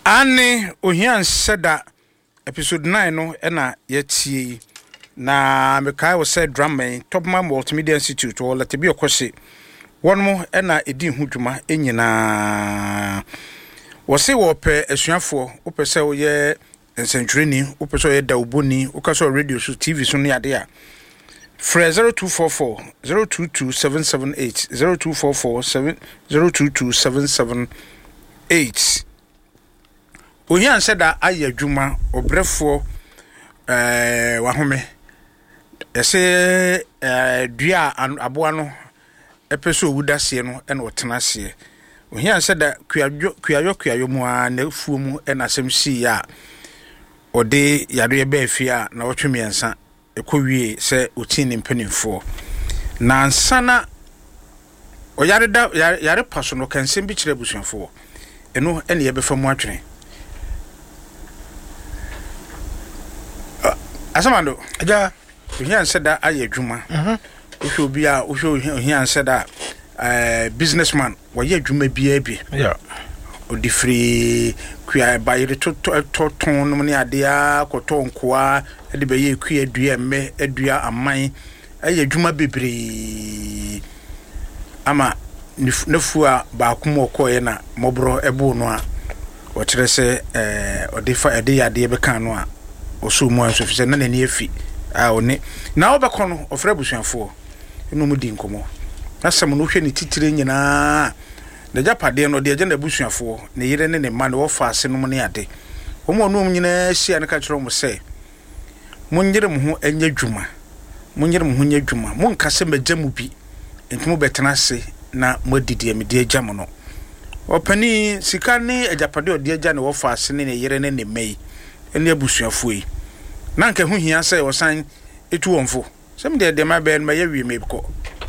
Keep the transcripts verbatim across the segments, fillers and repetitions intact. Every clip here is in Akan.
Ane ohian seda episode nine no ena yetie na mekai wo said drama Top Man Multimedia Institute or let be okwose one mo ena edi hu dwuma enyina wo se wo pe asuafo wo pe se wo ye ensentrini wo pe se ye da uboni wo ka so radio so T V so ne ade a Fre zero two four four zero two two seven seven eight zero two four four seven zero two two seven seven eight Ohian said that aye adwuma obrefo eh wahome ese eh dua aboa no epeso owudase no ena otenase Ohian said that kuayo kuayo kuayo mu a na fuo mu ena asem si ya ode yado ye ba afia na wotwemiensa ekowie se otini mpanimfo na nsana oyare da yare paso no kansem bi kire busuafo eno ene ye befa mu atwene Asamando aja Ohian said that aye adwuma mhm ohwe obi a ohwe Ohian said that eh businessman waye adwuma bia bi yeah odi free kua bayire to to ton no ne ade a koto nkoa de be ye kua adua me adua aman aye adwuma bebre ama nefu a ba kuma okoye na mobro ebo no a o kire se eh odi fa ade ade be kan no a oso mu anso fi se na nani afi a oni na obekọ no ofra busuafo enu mu di nkomo asem no hwe ne titire nyina na japade no de agenda busuafo ne yire ne ne ma ne wo fa ase no mu ne ade omo no nyina hia ne ka kiro mu se munyire mu ho anya dwuma munyire mu ho nya dwuma mun kase magyamu bi entimo betena se na modidi amede agyamu no opani sika ne ajapade ode agya ne wo fa ase ne ne yire ne ne mai ene abusuafo yi na nka hu hia sɛ wosan etu wonfo sem de de ma be ma ye wi me ko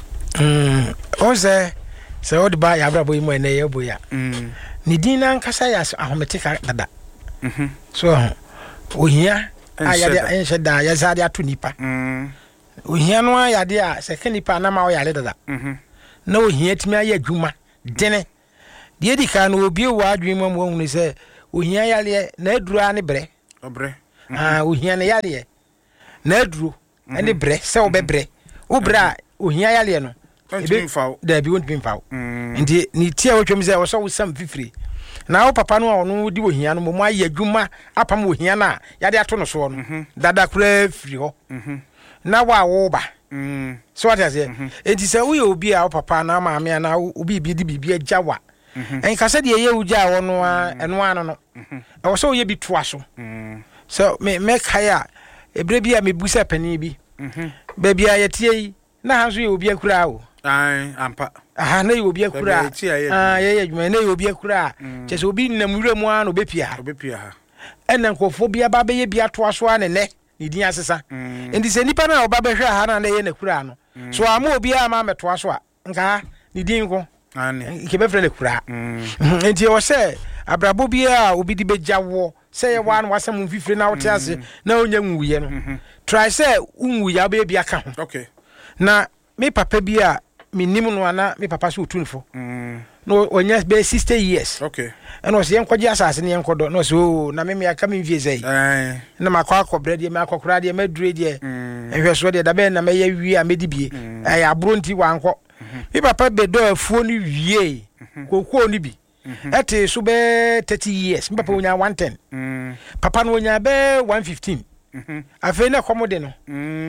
mm o se se o de ba ya brabo yi mo ene ye boya mm ni din na nkasa ya ahometika dada mhm so o hia aya de enhye da ya zade ato nipa mm o hia no aya de a se ke nipa na ma o yale dada mhm na o hia timi aya adwuma dene de di ka no obi o adwuma mo mo hu se o hia yale na adura ne bre obre ah ohia ne yale na aduro ene bre se obebre obra ohia yale no ebe fawo da bi won't be fawo ndi ni tie wotwem se wo so wo sam fifiri na wo papa no ono di ohia no mo aye adwuma apam ohia na yade ato no so no dada kura firi ho na wa wo ba so what say enti se wo ye obi a wo papa na maame na obi bi di bibi agyawa en ka se de ye ugya wo no eno ano no e wo so ye bi toa so so me me kaya ebre bi a me busa pani bi mhm ba bia ye tie yi na hanso ye obi akura o ai ampa aha na ye obi akura ah ye ye dwuma na ye obi akura che so obi nam wura mu an obepia obepia ha enen kofo bia ba be ye bia toa so ane ne ni din asesa enti se nipa na oba be hwe aha na na ye na kura no so ama obi a ma metoa so a nka ni din ko ane ke be fre le kura enti o se abrabo bia obi di bejawo se ye wan wasam fifire na wote ase na onya nwuye no try say unwuye aba bia ka ho okay na me papa bia me nim no ana me papa so otunfo no onya be sixty years okay and was yenkwaje asase ne yenkodo no so na me me aka me vie sei eh na makwa akobra de me akokora de madure de ehwe so de da be na me ya wi a medibie eh abro nti wanko me papa be do afuo ni wie kokko ni bi ete so be thirty years me papa onya one ten papa no onya be one fifteen afi na komode no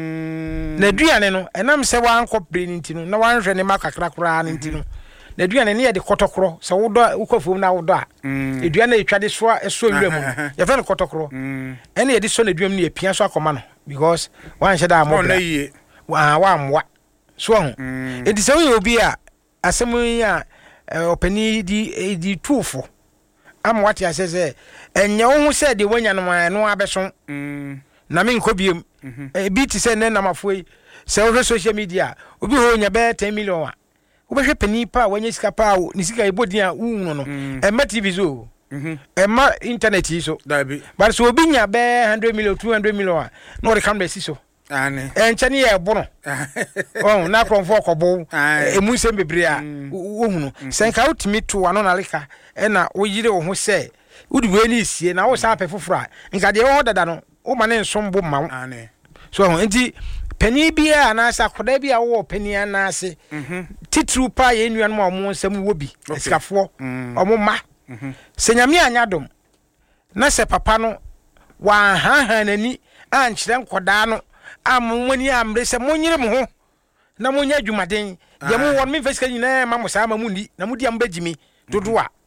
na duane no enam se wanko brain nti no na wanhwe ne makakra kra nti no na duane ne ye de kotokro se wodo ukofom na wodo a eduane etwade so eso wura mu ye fe no kotokro ene ye de so na duam ne ye pia so akoma no because wanhye da mo bra wa wa amwa so ho edi se we obi a asem yi a opani di di tufo am what ya say enye wo hu se de wanya no no abeso na me nkobiem e bi ti se ne na mafoi se wo social media obi ho nya be ten million a wo be hwe pani pa wanya sika pa ni sika ebodi a wu no e ma T V zo e ma internet yi so but so obi nya be one hundred million two hundred million a no re come be si so ane enchani ye bono oh na kronfo okobo emunse bebre a wo hunu senka utimi to ano na leka e na wo yire wo ho se wudi we ni sie na wo sa pe fofora nka de wo dada no wo ma ne nsombo ma wo ane so enti pani bia na sa koda bia wo pani anase mhm titru pa ye nuan ma omo nsam wo bi esikafo omo ma mhm senyame anyadom na se papa no wa ha ha nani ankyere nkoda no amwani amre se monyere mo ho na monya adwumaden de mo won me fesika nyina ma mo sa ma mu ni na mo dia mbagimi dodo a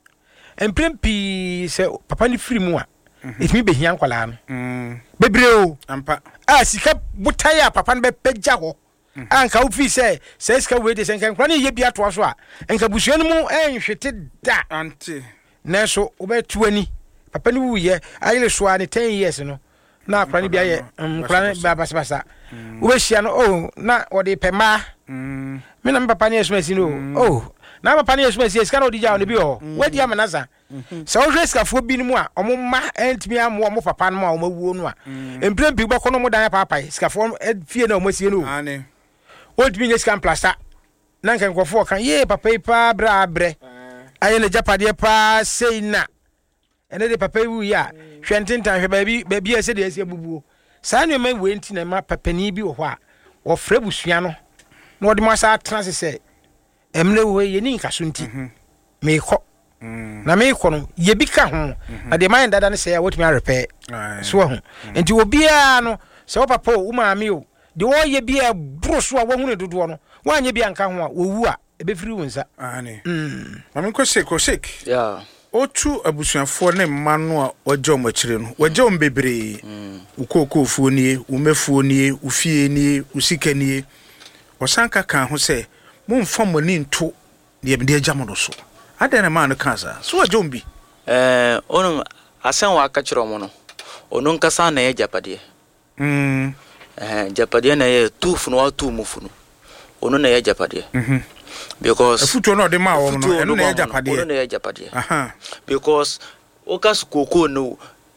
emprempi se papa ni free mu a etimi behia nkwala no mm bebreo ampa a sika butaya papa no be pegja ho anka ufi se se sika we de se nkan kwani ye bia to so a enka busuanu mu enhwete da anti na so obetu ani papa ni wuye ayele so ani ten years no na kwani bia ye kwani ba basa basa ubehia no oh na odi pema mm me na papa ni esumasi no oh na papa ni esumasi sika no di ja no bi ho wedi amanaza se wo hwe sika fo bi ni mu a omo ma entimi amo omo papa no ma omo wuo no a emprem bi bako no mo dan papa sika fo fie na omo sie no ane odimi nye sika plasta na nkan kwofo kan ye papa ipa bra bre aye ne japade pa sei na ene de papa wu ya hwentintan hwe ba bi ba bi ese de ese bubuo saa ne ma we nti na ma papa ni bi wo ho a wo fra busua no na odi mo sa trans se emre wo ye ni nkaso nti me ko na me ko no ye bi ka ho na de man dada ne se ya wotumi arepe so ho nti obi a no se wo papa wo ma me o de wo ye bi a bro so a wo hu ne dodo no wa nye bi anka ho a wo wu a e be firi wonsa ane mm na me ko se ko sek yeah otu abusuafo ne mmanu a wagye omachire no wagye ombebre ukokofuo nie umefuo nie ufie nie usika nie osanka kan ho se mumfa moni nto ne yebde agya mo so ada na ma no kansa so wagye ombi eh onu asen wa aka kire mo no onu nkasa na ye japade mm eh japade na ye tufu no wa tu mufu no onu na ye japade mhm because afuto no de ma wo no eno na ye japade onu na ye japade aha because okas koko no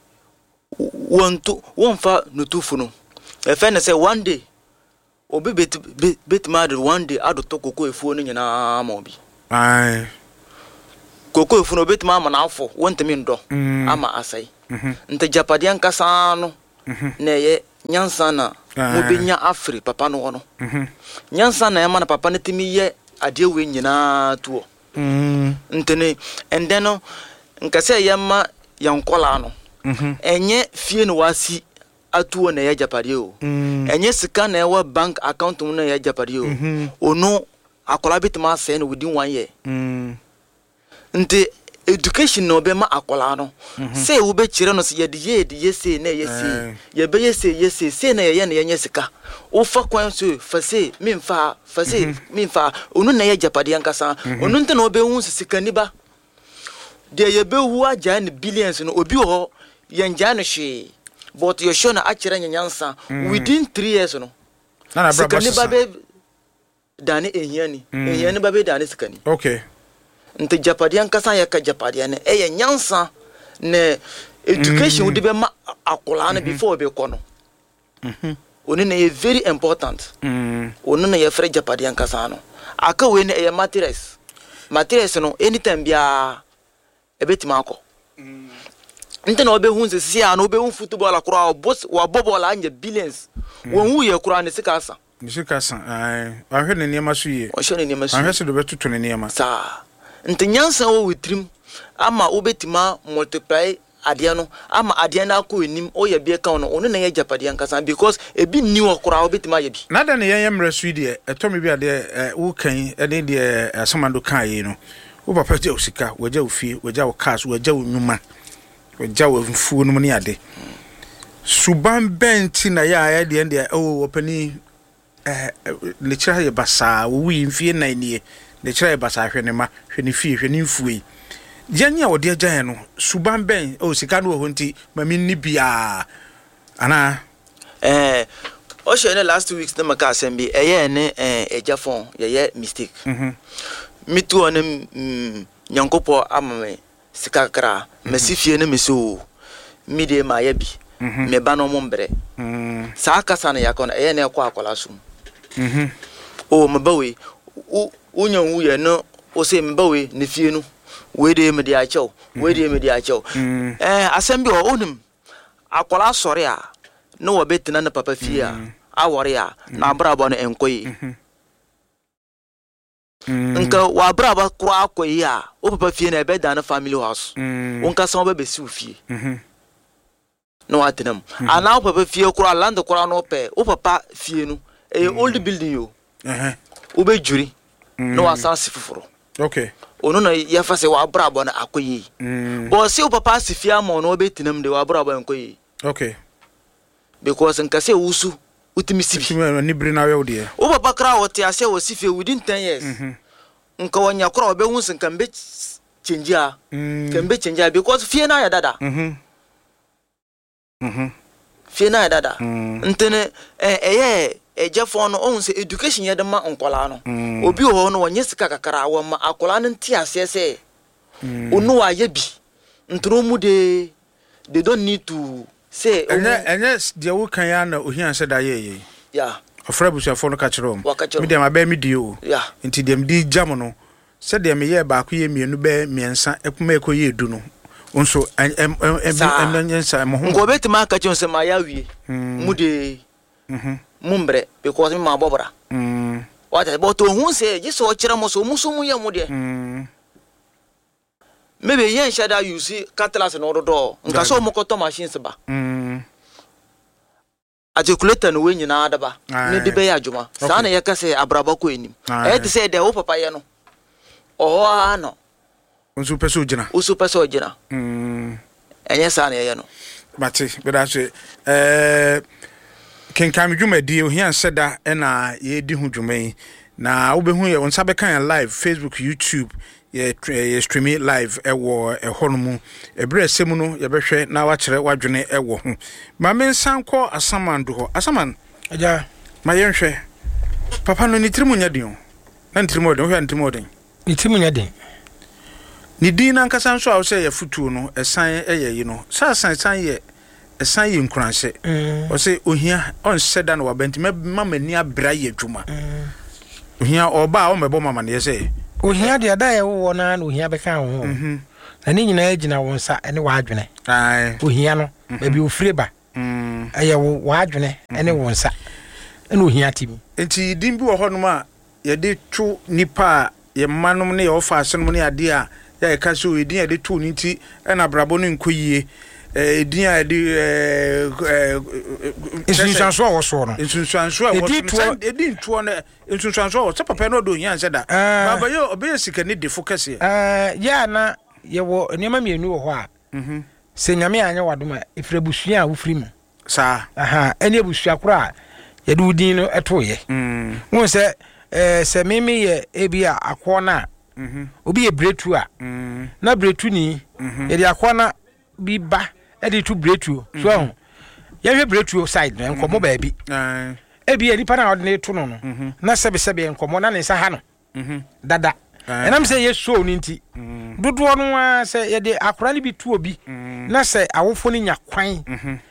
wonto wonfa no tufu no e fe na say one day obi bet bet mad one day adoto koko efuo no nyina ma obi ai koko efuo no bet ma ma na afo wontemi ndo ama asai nte japade nkasa no na ye nyansa na mo benya afri papa no no nyansa na ema na papa ne timi ye ade we nyina tuo mm ntene endeno nkase yema yankola no enye fie no wasi atuo na ya japade o enye sika na ewa bank account mu na ya japade o ono akola bitma say no within one year mm nte education no be ma akola no say wo be kire no se ye de ye de ye say na ye say ye be ye say ye say say na ye na ye sika wo fa kwan so fa say memfa fa say memfa onu na ye japade ankasa onu nte na obe hu sika ni ba de ye be hu aja ne billions no obi ho ye nja no hwe but you show na akire nyansa within three years no na na sika ni ba be dane ehiani ehiani ba be dane sika ni okay nte japade ankasa ye ka japade ne e ye nyansa ne education would be ma akola na before be kono mhm oni na ye very important mm oni na ye free japade ankasa no aka we ne e materials materials no anytime bia e betima akọ mm nte na obe hu nse sia na obe hu football akora obos wa bobol anya billions won hu ye kora ne sika asa ne sika asa ai wa hwe ne niam so ye o hwe ne niam so wa hwe se do betutu ne niam sa nte nyansa wo witrim ama obetima multiply ade no ama ade na akọ enim o ye bia kan no ono na ye japade ankasa because ebi ni okora obetima ye bi na da ne yen yemre so de etomi bi ade wo kan ene de asomando kan yi no wo papa je osika waja ofie waja wo cars waja wo nyuma waja wo mfuo no ne ade suban benti na ya ya de de o opani eh le kira ye basa wo wi mfie na nie le kira ye basa hwe ne ma hwe ne fie hwe ne mfuo janya wo de agyan no suban ben o sika no ho nti mami ni bia ana eh o she ne last weeks na maka assembly eye ne eh ejafon ye ye mistake mhm mitu on nyankopo amame sika kra masifie ne meso mide ma ya bi me ba no mombre mhm sa kasa na yakona eye ne kwa akola sum mhm o mbawe o onyan wu ye no o se mbawe ne fie no we de me dia chew we de me dia chew eh asem bi o onim akola sori a no wo betina na papa fie a awore a na abrabo no enkoyi nka wa braba kura akoyi a o papa fie na ebe da na family house wonka san ba besi ofie no atenam ana o papa fie kura land kura no pe o papa fie no e old building yo eh o be juri no asase fufuro okay ono na ya fa se wa brabo na akoyi bo se o papa se fie am no be tinam de wa brabo enkoyi okay because nka se wusu utimi sibi ni bri na we de o papa kra wo te ase wo sifie within ten years nka wonya kra wo be hu se nka be change a kan be change a because fie na ya dada mhm mhm fie na ya dada ntene eh eh ejefo no on se education ye de ma nkola no obi ho no wonye sika kakara wo ma akola no nti ase se onu wa ye bi ntro mu de they don't need to say enye enye de wo kan ya na ohian se da ye ye ya ofra busuafo no ka kire mo me dem aba mi di o ya nti dem di jam no se dem ye ba ko ye mienu be miensa ekuma eko ye edu no onso em em em nyensa mo ho ngo betima ka chon se ma ya wie mu de mhm mumbre because me ma bobra mm what about to hu se je so kire mo so muso mu ye mu de mm maybe yen shada you see catalyst no do nka so mo ko to machines ba mm articulator no we nyina adaba ne de be ya adwuma sa na ye ka se abraba ko enim e te se de wo papa ye no o ano unsu peso gina unsu peso gina mm enye sa na ye no bati beda se eh kenkan dwuma di ohian seda na ye di hu dwuma yi na wo be hu ye onsa be kan live Facebook YouTube ye ye stream live ewo ehonomu ebre semu no ye behwe na wa kire wadwene ewo ho ma me nsanko asaman do ho asaman aja ma ye nhwe papa no ni trimu nya den na ntrimu den ho ntrimu den ni trimu nya den ni din na nkasa nso a wo se ye futu no esan eye yi no sa san san ye esan ye nkuranse o se ohia on seda na wabenti mama ni abra ye dwuma ohia oba o mebo mama ne se ohia de ada ye wo na na ohia be kan ho mhm na ni nyina agina won sa ene wa adwene ai ohia no ba bi ofire ba mhm aye wo wa adwene ene won sa ene ohia timi enti din bi wo ho no a ye de twu nipa ye manom ne ye ofa asenum ne ade a ya ka so edin ye de twu ni ti ena brabo no nkoyie edin a de eh insunsuanso wo so no insunsuanso wo so edin twu no insunsuanso wo so papa no do hian seda baba yo obe sika ni de focus ye eh ya na ye wo niam mienu wo ho a mhm se nyame anya wadoma efre busua a wo firi mu sa aha ene busua kura ye de udin no eto ye mhm won se eh se mimi ye ebia akona mhm obi ye bretu a mhm na bretu ni ye de akona bi ba e de tu bretu so ho ye hwe bretu side no enkomo ba bi eh ebi e nipa na odne to no no na sebe sebe enkomo na ne sa ha no mhm dada enam se ye so ni nti dodo no a se ye de akora ni bi tu obi na se awofo ni nya kwan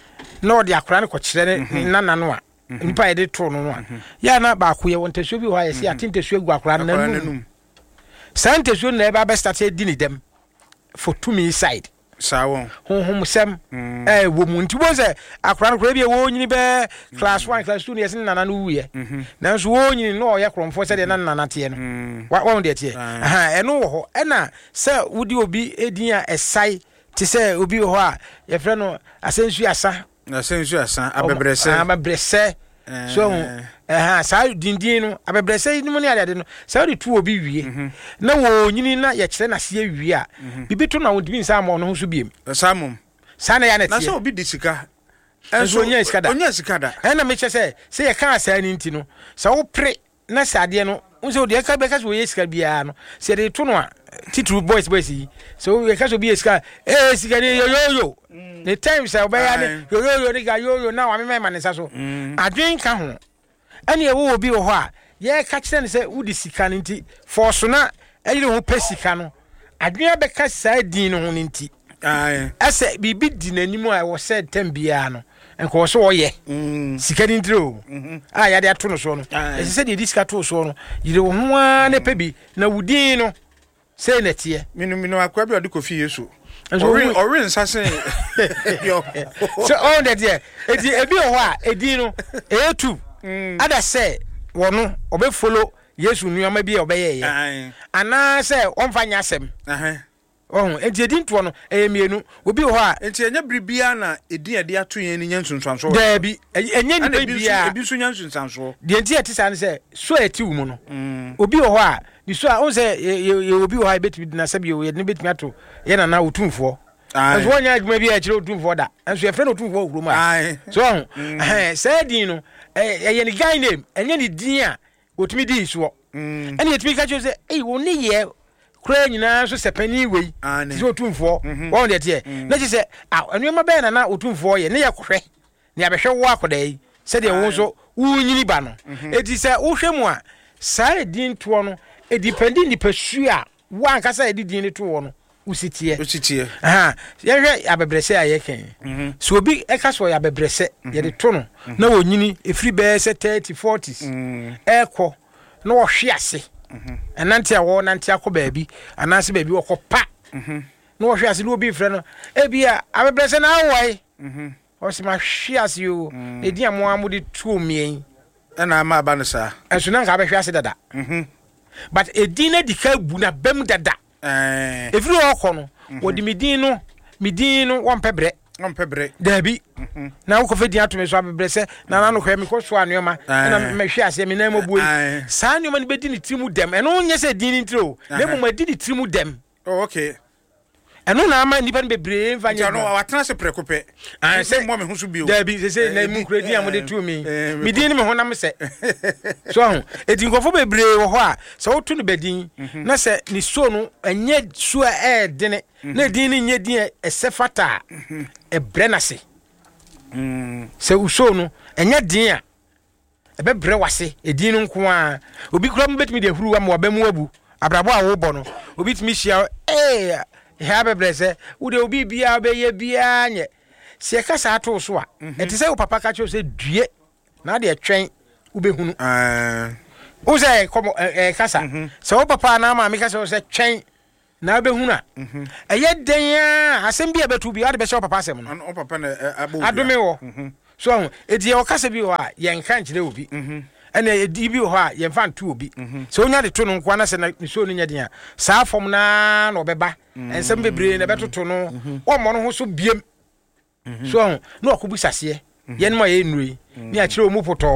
na odi akora ni ko kire na na no a nipa ye de to no no ya na ba ko ye wontesuo bi ho ya se atintesuo gu akora na num santesuo na e ba be start di ni dem for to me side sawo honhom sem eh wo mu nti bo se akora no kora bi wo nyini be class one class two ne yesi nana no wuye na so wo nyini no ye kromfo se de na nana te no wa won de te aha eno wo ho ena se wudi obi edin a esai ti se obi ho a ye frɛ no asensu asa asensu asa abebrese abebrese so eh sa dindin no abebrese ni mo ne ade no sa di tu obi wie na wo nyini na ye kire na se wie a bibi to na wo dimi nsa mo no ho so biem samum sa na ya na tie na so obi di sika enso onya sika da onya sika da eh na me che se se ye kan asa ni nti no sa wo pre na sa ade no unse de ka be ka so ye sika bia no se de to no a titru boys boys yi so ye ka so bi sika eh sika ni yo yo yo the times say obeya ni yo yo yo ni ga yo yo na wa me me manisa so adwen ka ho ene ye wo obi wo ho a ye ka kire ne se wudi sika ni nti for so na eyire ho pesika no adwen be ka sa din no ho ni nti ai ase bibi di nanimu a wo said tem bia no enko so wo ye sika ni ntiro ah ya de ato no so no ese se de di sika to so no yire wo ho a ne pe bi na wudin no say netie minu minu akwa bi odi kofi Yesu ori ori nsase yo so on that there edi ebi o ho a edi no e two ada say wono obe follow Yesu nuama bi obeye ye ana say onfa nya asem eh oh enti edi nto no e mienu obi ho a enti enya bribia na edi ade ato yen ni nyansunsanso da bi enya ni bibia ebi so nyansunsanso de enti eti san say so eti wu mu no obi ho a ni so a on say ye obi ho a betimi na sabi ye ne betimi ato ye na na otumfo as one year maybe a chiro otumfo da enso ye friend otumfo oguro ma so eh say din no eh ye ni guy name enya ni din a otumi di so ene yetimi ka chose eh wo ne ye kura nyina so sepani wei so otumfo won de tie na che se anuema be na na otumfo ye ne ye kohwe ne abehwe wo akoda yi se de wo so wunyini ba no eti se wo hwe mu a sa edin to no e depending ni pesu a wo anka sa edin ni to wo no usitie usitie aha ye hwe abebrese a ye ken so obi e ka so ya abebrese ye de to no na wonyini e free be se thirty forties e ko na wo hwe ase enante awo nante akọ baabi anase baabi wo pa na wo hwe ase no obi frɛ no e bia abebrese na awai o si ma hwe ase yo e di amo amode tuo mien na ma ba no sa enso na nka be hwe ase dada but e di na di ka bu na bam dada eh e firi wo kɔ no wo di medin no medin no wo mpebre wo mpebre dabi na wo ko fe di atome so abebrese na na no hwe me ko so anuoma na me hwe ase me na mabuo sa anuoma ni bedi ni trimu dem eno nye se din ni tro na mo madi ni trimu dem oh okay eno na ama nipa bebre mfa nya no watena se prekope ah se mo me hu so bio dabi se se na mu kredi amode tu mi mi din me ho na me se so edi nkofo bebre wo ho a se wo tu no bedin na se ni so no enye so e dene na din ni nye din e se fata e brenase mm se uso no enye din a e be bre wase e din no nko a obi kura mo betimi de huru wa mo ba mu abu abrabo a wo bo no obi timi hia eh ha bebrese wo de obi bia be ye bia nye se ka sa to so a eti se wo papa ka cho se due na de twen wo be hunu eh wo se komo eh kasa se wo papa na ma me ka se twen na be hunu a eye den a asem bia betu bia de be se wo papa asem no wo papa na abo adome wo so eti e wo kasa bi wo a ye nka nkyere obi ene edi bi ho a ye mfa nto obi so onya de to no nkwa na se na so no nya den a saa fom na na obeba ensem bebre na betoto no wo mo no ho so biem so na okubu sase ye nma ye nuri ni a kire omu poto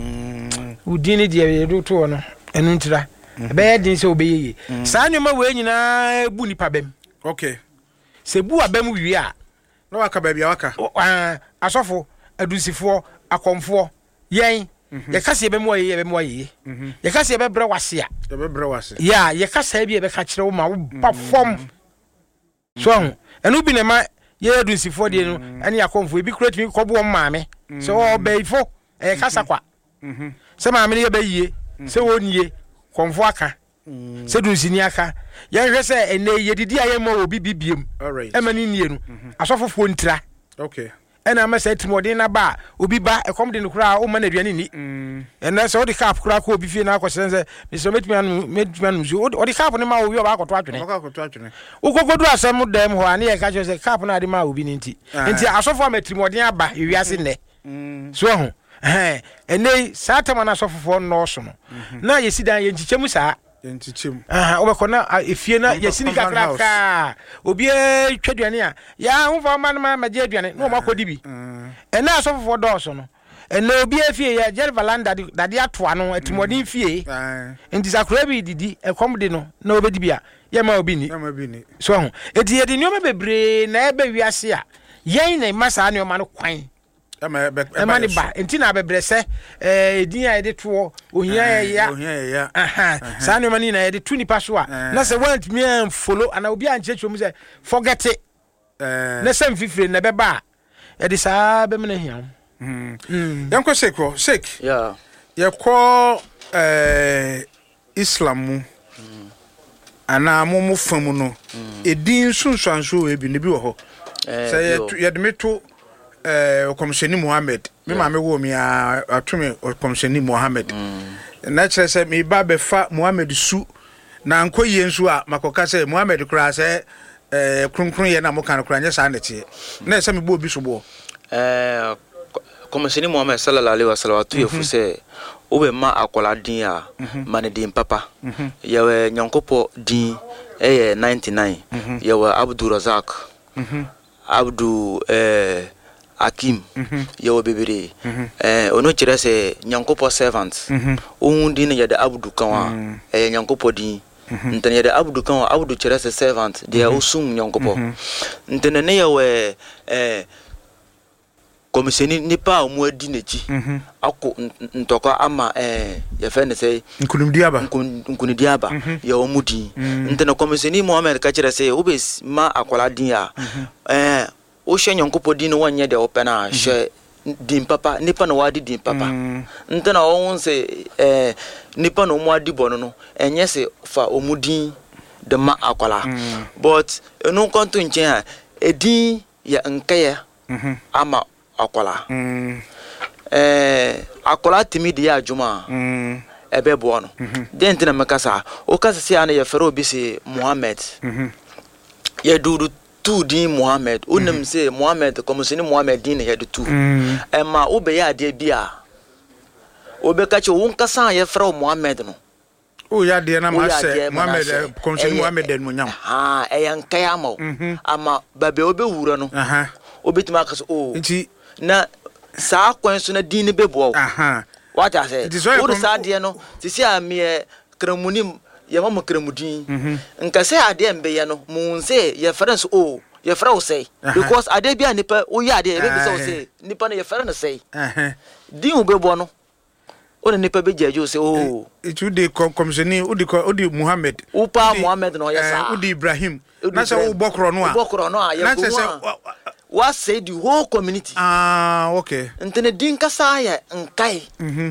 udi ni de do to no enu ntira be ye din se obeye saa nyoma we nyina bu nipa bem okay se bu abem wi a na waka ba bia waka asofo adusifo akomfo yen ye kase be mo ye be mo ye ye kase be bre wase a ye be bre wase ya ye kase be be ka kire wo ma wo perform so enu bi ne ma ye adusifo de no ene akomfo bi kura tumi kobo maame so obeifo e kasa kwa se maame ye be yie se wonnie komfo aka se dunsini aka ye hwe se ene ye didi aye mo obi bibiem e mani nie no asofofo ntira okay ena ma se timodin na ba obi ba e kom de no kura o ma na aduane ni ena se o de cap kura ko obi fie na akose se me so metumi anu metumi anu so o de cap ne ma obi o ba akoto atwene o ka akoto atwene ukogodu asem dem ho ani e ka se cap na de ma obi ni nti nti asofo amatimodin aba ewiase ne so ho eh ene satama na asofofo no so no na yesidan ye nchichemu saa entichim aha obekona efie na yesini kakraka obi e twaduane a ya humfa ma na ma je aduane no makodi bi ena asofofo do so no ena obi efie ya Jervalanda dade atoa no atimodin fie enti sakura bi didi ekom de no na obedi bia ye ma obi ni ya ma obi ni so ho eti ye de nyoma bebre na ebe wiase a yen na masa nyoma no kwan ama be ema ni ba enti na bebrese eh edin a de to ohia ya ohia ya aha sa nyoma ni na de to nipa so a na se want me am follow ana obi an checho mu say forget it eh na sem fifire na beba e de sa be me na hia mm yanko seko sek yeah ye ko eh Islam mu ana mo mo famu no edin sunsanso e bi ne bi wo ho say ye de meto eh Komisheni Mohammed me ma me wo mi atumi Komisheni Mohammed na kire se me ba be fa Mohammed su na nko ye nso a makoka say Muhammad kura say eh kronkron ye na mo kan kura nya sa na tie na se me bo bi so bo eh komesini Muhammad sallallahu alaihi wasallam tu ye fu say obe ma akola din a mane din papa ye we nyankopo din eh ninety-nine ye we Abdul Razak Abdul eh Akim yo bebere eh ono kire se nyankopo servant ohun din ye de Abdul kan eh nyankopo din ntene ye de Abdul kan Abdul kire se servant de osum nyankopo ntene ne ye we eh komiseni nipa omu adi nechi akọ ntoko ama eh ye fe ne say nkunimdiaba nkunimdiaba ye omudi ntene komiseni Muhammad ka kire se obes ma akola din a eh o hwe nyankopo din no wanye de opena hwe din papa nipa no wadi din papa ntena o won se eh nipa no mu adi bono no enye se fa omudin de ma akola but eno konto nchen a edin ya nkaya ama akola mm. eh akola timi de adwuma mm. ebe bo no mm-hmm. den tina mekasa o kasa se ana ye fero bi se Muhammad mhm ye dudu tu din Muhammad onem se Muhammad komosini Muhammad din ye du tu mm. e ma obe ya de bia obe ka che won kasa ye fero Muhammad no o ya de na ma se Muhammad komosini Muhammad den munyam ha e yan kaya ma ama babe obe wura no aha obetima kasa o nti na sa kwanso na din bebo aha what I say o sa de no sisi a me kramunim ye mama kramudin nka say ade mbe ye no mu nse ye friends o ye fra o say because ade bia nipa o ya ade e be say o say nipa na ye fra na say aha din bebo no o na nipa be jaje o say o it would the commissioni o di o di Muhammad upa Muhammad no ye sa o di Ibrahim na say o bokro no a bokro no a ye go what say the whole community ah okay ntene din kasa ya nkai mhm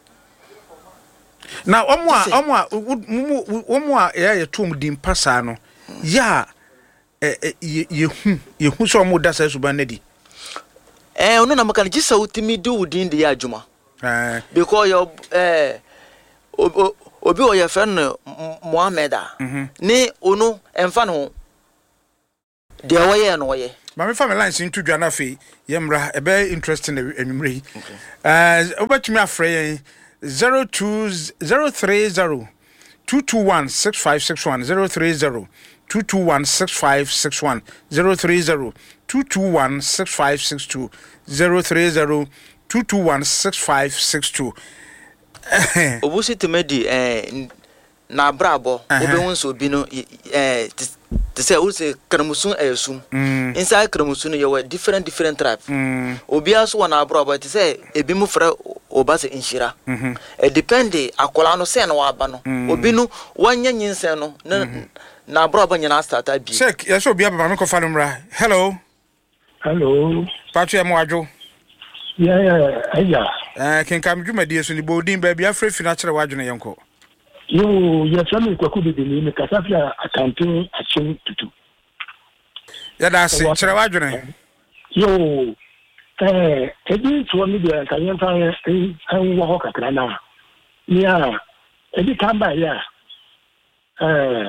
na omo a omo a omo a ya ye tom din pasa no ya eh ye hu ye hu so omo da sa suban na di eh ono na maka gisa utimi di udin de ya adwuma eh because your eh obi o ye friend Muhammad ni ono emfa no de waye no waye ma me family lines into dwana fe yemra e be interesting enumre eh obetumi afre zero two zero three zero two two one six five six one zero three zero two two one six five six one zero three zero two two one six five six two zero three zero two two one six five six two obusi temedi eh na brabo obe wonso bi no eh to say we say kramusun ayesum inside kramusun you were different different tribe obi aso wana brabo to say ebi mu fra obase inshira e depend akola no say na wa ba no obi no wanya nyinsen no na brabo nyina start abi check yes obi aba me ko fa numra hello hello patu ya mwadwo yeah yeah aya eh ken kam dwuma die so ni bodin ba bia fra fina kire wadwo ne yenko yo ya fami kwa kubidi ni kasafia accounting action tutu ya da se kire wadwo ne yo eh edi to mi dia kan yan fa an wo ho kakra na ya edi kamba ya eh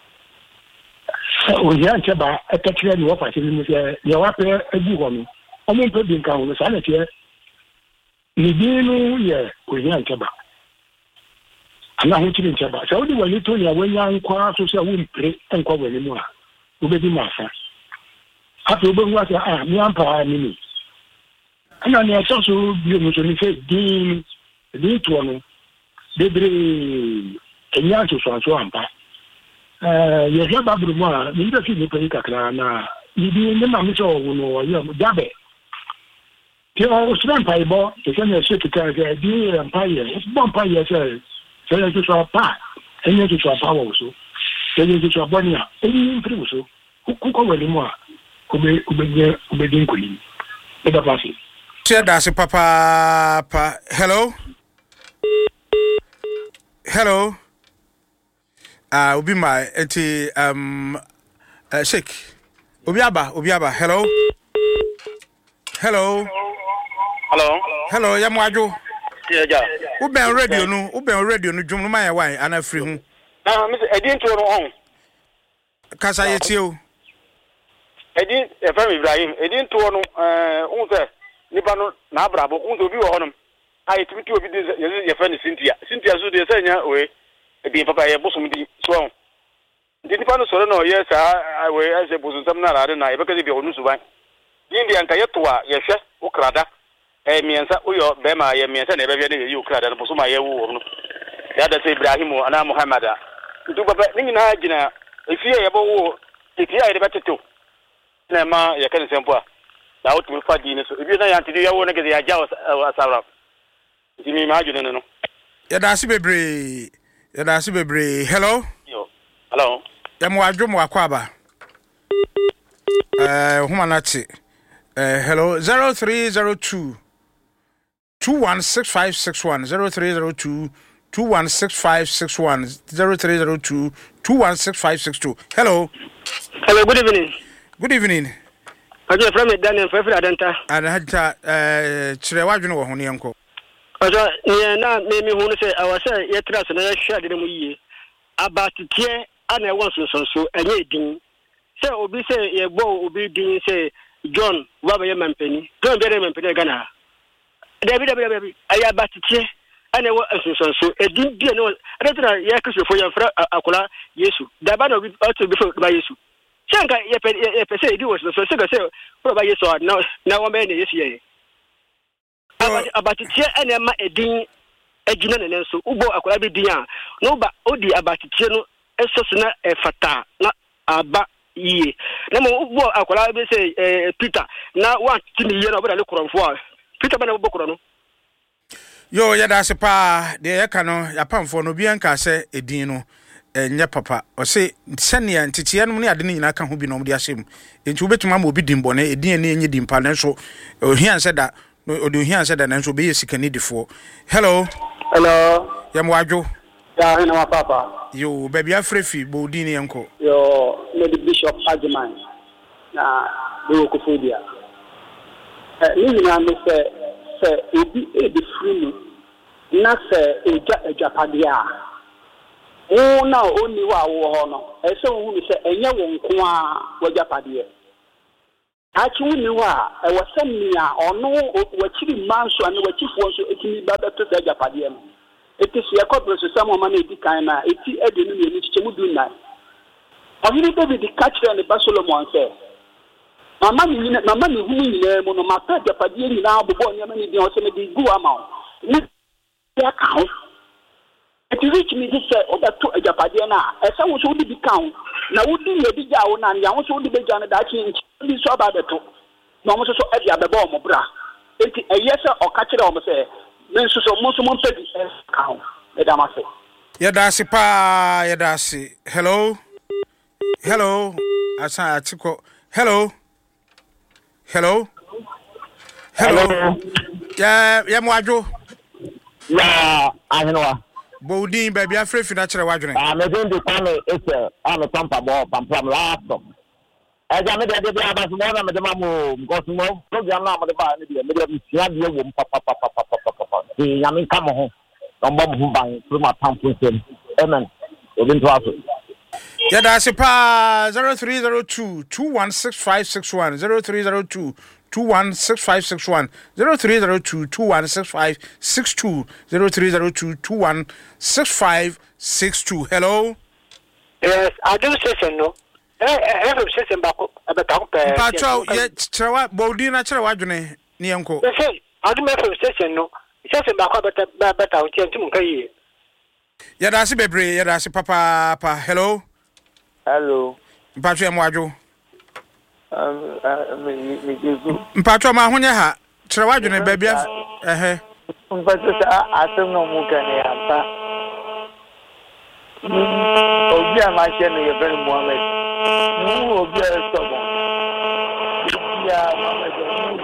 o ya chaba atakire ni wo fa chiri ni se ya wa pe edi ho mi o mo pe din kan wo sa na tie ni dinu ye o ya chaba ana ho chiri nchaba so odi wali to ya wanya nkwa so se wo mpre nkwa wali mu a obedi masa afi obo nwa se ah mi ampa ni ni ana ni aso so bi mu so ni se din din to no debre enya so so so ampa eh ye ya babru mu a ni nda si ni pe kakra na ni bi ni ma mi so wo no ya mu dabe ti o so ampa ibo te se na se kita ga di ampa ye so ampa ye se c'est que tu sois pas et que tu sois pas aussi c'est que tu sois bon là et ni plus aussi pourquoi le moi comme comme bien comme bien connu et pas passé c'est da c'est papa pa hello hello ah obi ma enti um uh, shake obi aba obi aba hello hello hello hello ya mwadwo yeah ja u ben radio no u ben radio no dwum no ma ya wan ana free hu na me edin to no on kasa yetio edin e fam Ibrahim edin to no eh un se nipa no na abrabo un so bi wo honom ai timi ti obi de ye fa ni Cynthia Cynthia so de se nya we edin papa ye bosom di so on di nipa no so no ye sa we ase bosom sam na rade na ye be ka bi onu suban indi anka ye to a ye hwe wo krada eh miensa uyo be ma ye miensa na be be ne ye krada no bosom aye wo no ya da se Ibrahim ana Muhammada ndu papa ni nyina gina efie ye bo wo efie aye de beteto na ma ye kan sempo a na wotu fa di ne so ebi na ya ntidi ya wo ne gede ya jaw asawra di mi ma adwene no ya da se bebre ya da se bebre hello yo hello ya mo adwo mo akwaba eh huma nati eh hello zero three zero two two one six five six one zero three zero two two one six five six one zero three zero two two one six five six two. Hello. Hello, good evening. Good evening. I just from Daniel Fefra Adenta. And had uh Chirewaju no honi anko. Ojo ni na me me hu no say I was say yetra so na share de mu yi. About tie ana won so so so enye din. Say obi say ye bo obi din say John wa ba ye mampani. John be re mampani Ghana. David David David aya about tie ana wo asonso edin die no adetra ya kristofo ya fra akola Yesu da ba no bi auto bi ba Yesu senka ye pe ye pe say di wo so senka say pro ba Yesu na na wo me ne Yesu ye abati abati tie ana ma edin agina ne nso ubo akola bi din a no ba odi abati tie no esoso na efata na aba yiye na mo ubo akola bi say Peter na wa tini ye na obo da le koromfo a Peter ba na ubo koro no yo ya da se pa de ya kano ya pamfo no bi anka se edin no enye papa o se senia ntitiye no ne ade nyina ka ho bi no de ahyem enti obetuma ma obi dimbone edin ne enye dimpa ne so ohian se da o de ohian se da ne so be yesikani difo hello hello ya mwadwo ya hina wa papa yo baby afrefi bo din ne enko yo me the bishop Ajiman na do ko fodia eh ni na me se se ebi ebi free na se eja ejapadia o na oni wa wo ho no e se wo ni se enye wo nko a wajapadia achi wo ni wa e wo se ni a ono wa chiri manso ane wa chifo so etimi ba ba to ejapadia no eti se yakobro so samo ma na edi kan na eti ede no ni chiche mu dunna ohiri David kachire ne ba Solomon se mama ni mama ni hunu ni mo no ma pa ejapadia ni na abobo ni ma ni di o se me di gu ama ni ya kawo eti reach me say obeto ejapade na ese wo so di bi kan na wo di ye di ja wo na ya wo so di be ja na da chi ndi so aba beto na mo so so e dia beba o mo bra eti eye se o ka kire o mo say men so so mo so mo pedi kan e da ma se ya da se pa ya da se hello hello asa atiko hello hello hello ya ya mwadwo ya ahinoa Bodin baby afrefi na kire wadwene ah me don de kwame ese on pampa bo pampam laptop e ja me de de abas mo na me de mamu because mo program na mo de ba ne de me de sia de wo papa papa papa papa ti ya me kam ho don bom ho ban pro ma pampo sem amen obin to aso ya da se pa zero three zero two two one six five six one zero three zero two two one six five six one zero three zero two two one six five six two zero three zero two two one six five six two. Hello. Yes, I do say no. Eh eh eh say say back about pe. Pacho ye chewa bodi na chewa adwene ne enko. Say I do me from station no. Say say back about better o tie ntum kai. Ya da se bebre ya da se papa pa. Hello. Hello. Pacho mo adwo. Um, uh, me, me, me, Mpacho ma hunye ha kire wadwene ba bia ehe mpacho sa atem no mu kan ya pa obi a ma che no ye ben Muhammad mu obi a sobo ya Muhammad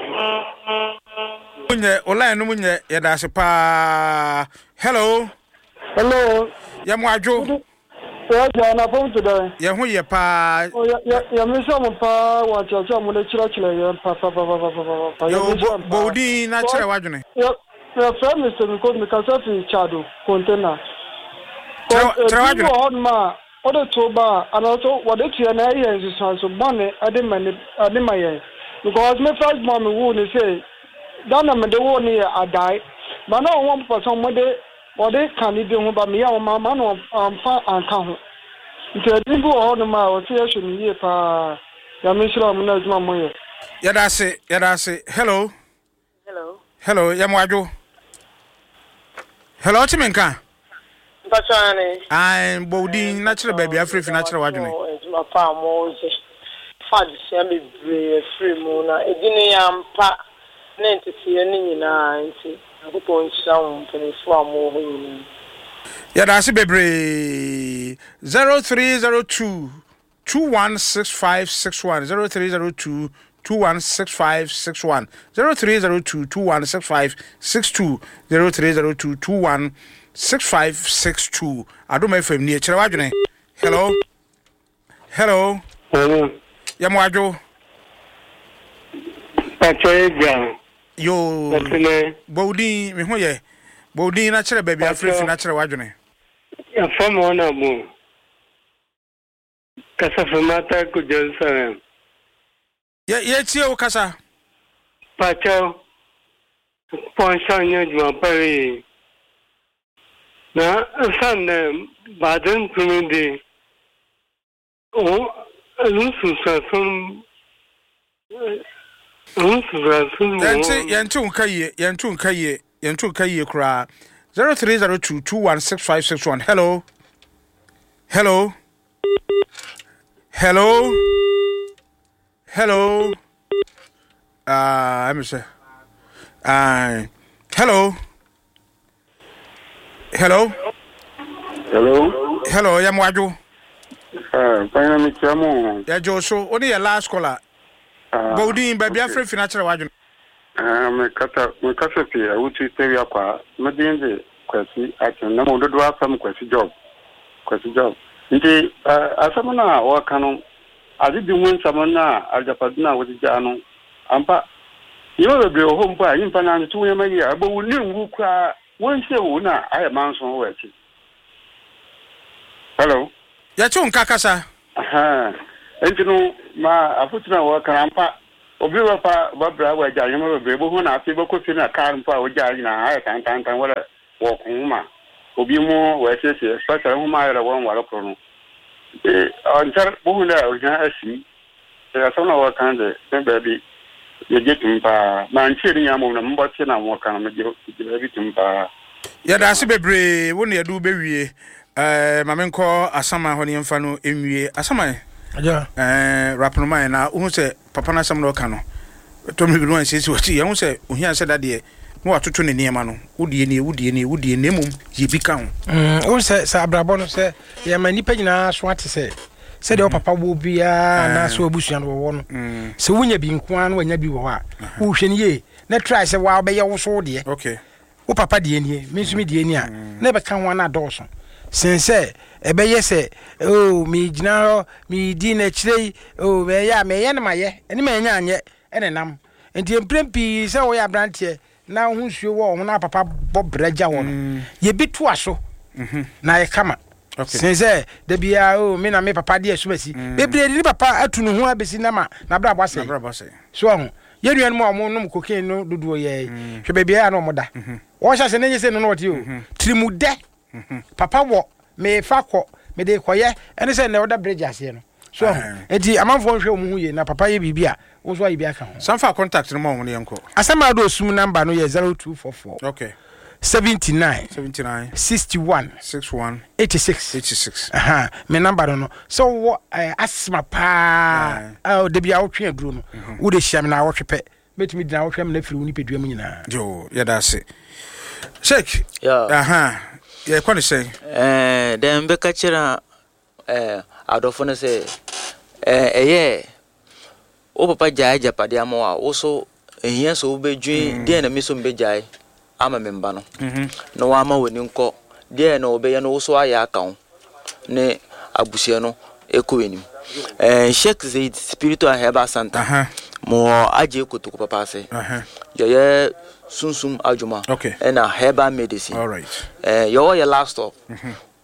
mu hunye online no munye ya da se pa hello hello ya mo adwo so ja na phone today ye hu ye pa o ya ya me so mo pa wa cha cha mo le chira chira ye pa pa pa pa pa pa yo bodi na kire wadwene ya ya friend Mister Mikot me ka fi chado container Trawaju on ma other toba and also what it's an area is so bonnet I didn't I didn't my because my first mom would say Donna me the one here I die but now one for somebody or they can't do about me or my man um far and count. Nti dibu on ma o ti ehwe ni ye pa ya me shira mo na zuma mo ye ya da se ya da se hello hello hello ya mwadwo hello chimenka Bachane I'm Bodin natural baby Afrifi natural wadwene zuma pa mo je fa di se me bre free mo na edini ya mpa na ntisi ye ni nyina nti akopɔ nhyira wo mpanifo a mo ho nyina ya da se bebre zero three zero two two one six five six one zero three zero two two one six five six one zero three zero two two one six five six two zero three zero two two one six five six two Adom F M ni e kire wadwene hello hello hello ya mwadwo Pacheja yo Bodin me ho ye Bodin na kire baby Afrifi na kire wadwene ya fama ona mo kasa famata ku Jerusalem ye ye tie o kasa Pacho Ponsha nya jwa pare na sanne baden tuminde o alusu sa sun alusu sa sun yente yente unkaye yente unkaye yente unkaye kura zero three zero two two one six five six one hello hello hello hello uh let me say uh hello hello hello hello ya mwadwo eh pana mi chamo ya joso oni ya last caller Bodin baby Afrifi na kire wadwo ah me kata me kasa pe awutu tewi akwa me dinze kwasi atin na mo dodo afam kwasi job kwasi job nti asam na wa kanu adi bi mun sam na aljapaduna wodi janu ampa yo bebre ho mpa yimpa na ntu we magi abo ni ngu kwa won se wo na aye manso wo ati hello ya chun kakasa aha enti no ma afutuna wa kan ampa obi wa pa babra wa ja yema bebre bo ho na afi bako fi na kar mpa wo ja na aye tan tan tan wala wo kuma obi mu wa sese special hu ma yara won wala krono eh antar bo hu na o ja asi ya sona wa kan de baby ye getumpa ma nchiri nya mo na mboti na mo kan me getumpa ya da se bebre wo na yadu bewie eh mamenko asama ho ne mfa no enwie asama aja eh rapno mai na wo se papa na asama no ka no to me bi no ansisi wati ya wo se ohia se dade no watoto ne niema no wodie ne wodie ne wodie ne mum ye bi ka ho mm wo se se abrabo no se ya mani pa nyina so ate se se de papa wo bia na so abusuan wo no se wonya bi nko an wanya bi wo ha wo hwe ne ye na try se wa be ye wo so de okay wo papa de nie me nso me de nie a na be ka ho na dɔɔso sense ebe ye se oh mi gina mi di na chire oh be ya me ye na maye eni me nya anye ene nam enti emprempi se wo ya brantie na ho nsuo wo ho na papa bobraja wo no ye bi to aso na ye kama okay sense de bia oh me na me papa de asumasi bebre ni papa atu no ho abesi na ma na bra bose na bra bose so ho ye nuan mo mo no kokain no dodo ye hwe be bia na mo da wo sha se nenye se no no wote o trimude papa wo me fa ko me de koye ene se na oda bridge ase no so enti amanfo nhwe omu ye na papa ye bibia wo so ayi bia ka ho sanfa contact no mo ne yanko asema do sum number no ye zero two four four okay seventy-nine seventy-nine sixty-one sixty-one eighty-six eighty-six aha me number no so wo asma pa ah de bia wo twe aduro no wo de hia me na wo hwepe metimi dina wo hwem na firi wo ni pedua mu nyina jo ya da se check yeah aha ye kwani say eh dem be ka kira eh adofo no say eh eye o papa jaa japade amo a wo so ehia so obedwin de na mi so mbejai ama memba no no wa ma woni nko de na obeye no wo so aya aka ho ne abusie no ekowenim eh Sheikh Zaid spiritual herbal center aha mo aje kotuko papa say aha ye sunsum ajuma okay and a herbal medicine all right eh your your last stop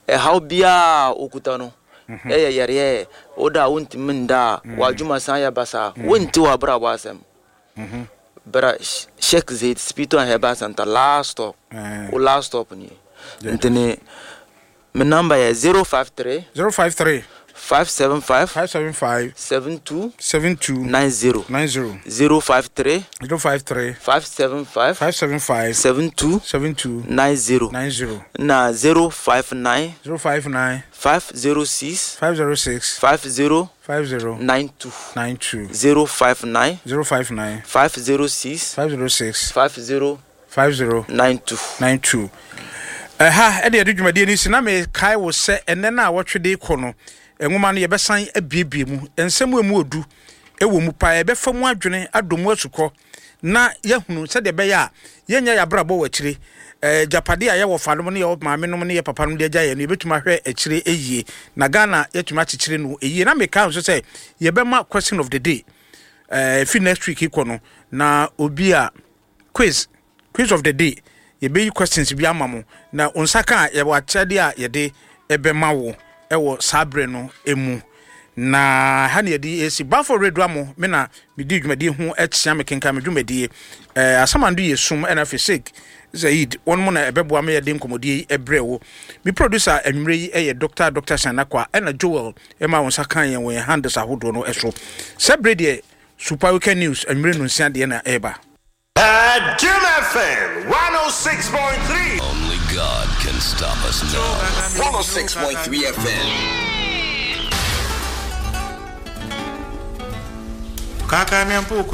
e how bia okuta no e yare e oda wonti minda wajuma san ya basa wonti wa bra wasem mhm bra Sheikh Zaid Spito and Heba Center last stop o last stop ni ntene my number is zero five three zero five three five seven five five seven five seven two seven two nine zero nine zero zero five three zero five three five seven five five seven five seven two seven two nine zero nine zero na zero five nine zero five nine five zero six five zero six five zero five zero nine two nine two zero five nine zero five nine five zero six five zero six five zero five zero nine two nine two. Aha, e de adwumade ni sina me kai wo se ene na wotwede ko no enwoma no yebesan abiebie mu ensem emu odu ewo mu pa ebefa mu adwene adomu asukọ na yehunu se de be ya yenya ya brabo wachire eh japade aye wo falom ne ye maame no ne ye papa no de agya ye no yebetuma hwe akire eyie na Ghana yetuma chichire no eyie na me kan so se yebema question of the day eh fi next week iko no na obi a quiz quiz of the day yebe questions bi amamo na onsaka ye wa chade a ye de ebema wo ewo sabre no emu na ha ne yedi esi bafo reduamo me na me di dwumadi ho achia me kenka me dwumadi eh asamando yesum na fisik Zaid one mo na ebeboa me yede nkomodi ebrewo me producer anwumre yi eye Doctor Doctor Sanakwa na Joel ema onsaka ye we handles ahodo no eso sabre de Super Weekend News anwumre no nsia de na eba at Jim F M one oh six point three. Only God can stop us now. one oh six point three F M. Kaka